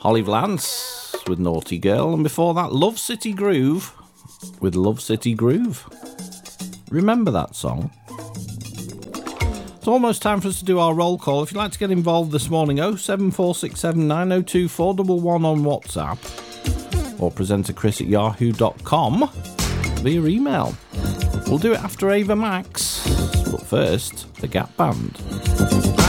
Holly Valance with Naughty Girl, and before that, Love City Groove with Love City Groove. Remember that song? It's almost time for us to do our roll call. If you'd like to get involved this morning, 07467 902 411 on WhatsApp, or presenterchris@yahoo.com via email. We'll do it after Ava Max, but first, the Gap Band.